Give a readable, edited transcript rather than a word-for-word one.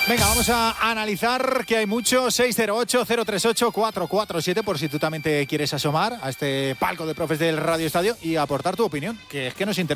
Venga, vamos a analizar que hay mucho. 608-038-447 por si tú también te quieres asomar a este palco de profes del Radio Estadio y aportar tu opinión, que es que nos interesa.